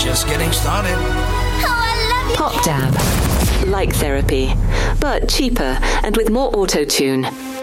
Just getting started. Pop Dab. Like therapy, but cheaper and with more auto-tune.